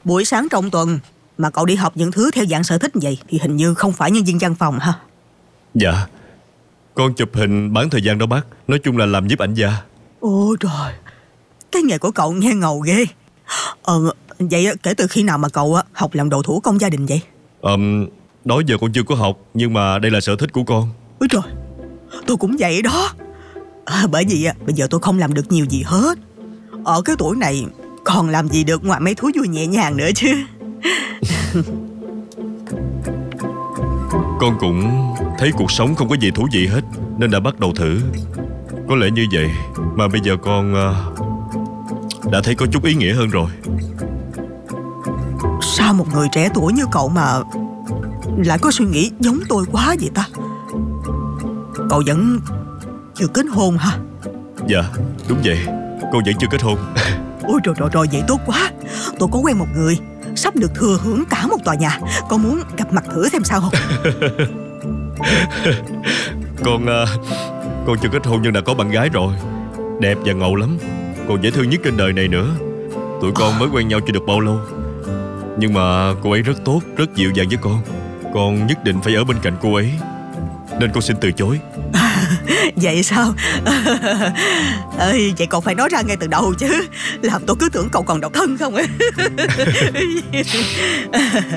Buổi sáng trong tuần mà cậu đi học những thứ theo dạng sở thích vậy thì hình như không phải nhân viên văn phòng ha. Dạ, con chụp hình bán thời gian đó bác. Nói chung là làm nhiếp ảnh gia. Ôi trời, cái nghề của cậu nghe ngầu ghê. Vậy kể từ khi nào mà cậu học làm đồ thủ công gia đình vậy? Đó giờ con chưa có học, nhưng mà đây là sở thích của con. Ôi trời, tôi cũng vậy đó. Bởi vì bây giờ tôi không làm được nhiều gì hết. Ở cái tuổi này còn làm gì được ngoài mấy thú vui nhẹ nhàng nữa chứ. Con cũng thấy cuộc sống không có gì thú vị hết, nên đã bắt đầu thử. Có lẽ như vậy mà bây giờ con đã thấy có chút ý nghĩa hơn rồi. Sao một người trẻ tuổi như cậu mà lại có suy nghĩ giống tôi quá vậy ta? Cậu vẫn chưa kết hôn hả? Dạ, đúng vậy. Con vẫn chưa kết hôn. Ôi trời, vậy tốt quá. Tôi có quen một người sắp được thừa hưởng cả một tòa nhà. Con muốn gặp mặt thử xem sao không? Con chưa kết hôn nhưng đã có bạn gái rồi. Đẹp và ngầu lắm, còn dễ thương nhất trên đời này nữa. Tụi con mới quen nhau chưa được bao lâu, nhưng mà cô ấy rất tốt, rất dịu dàng với con. Con nhất định phải ở bên cạnh cô ấy, nên con xin từ chối. Vậy sao? Vậy cậu phải nói ra ngay từ đầu chứ. Làm tôi cứ tưởng cậu còn độc thân không ấy.